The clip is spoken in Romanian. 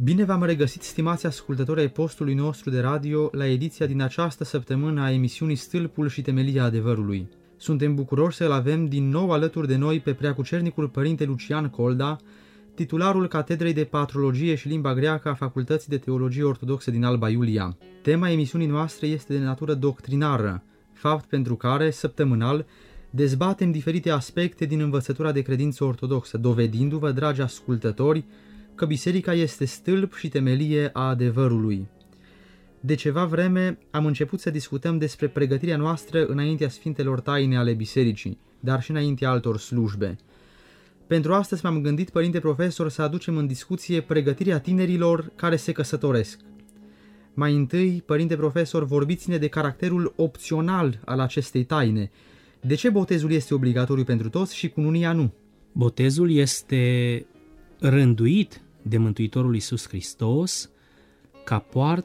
Bine v-am regăsit, stimați ascultători ai postului nostru de radio, la ediția din această săptămână a emisiunii Stâlpul și temelia adevărului. Suntem bucuroși să-l avem din nou alături de noi pe preacucernicul părinte Lucian Colda, titularul Catedrei de Patrologie și Limba Greacă a Facultății de Teologie Ortodoxă din Alba Iulia. Tema emisiunii noastre este de natură doctrinară, fapt pentru care, săptămânal, dezbatem diferite aspecte din învățătura de credință ortodoxă, dovedindu-vă, dragi ascultători, că biserica este stâlp și temelie a adevărului. De ceva vreme am început să discutăm despre pregătirea noastră înaintea Sfintelor Taine ale bisericii, dar și înaintea altor slujbe. Pentru astăzi m-am gândit, părinte profesor, să aducem în discuție pregătirea tinerilor care se căsătoresc. Mai întâi, părinte profesor, vorbiți-ne de caracterul opțional al acestei taine. De ce botezul este obligatoriu pentru toți și cununia nu? Botezul este rânduit de Mântuitorul Iisus Hristos ca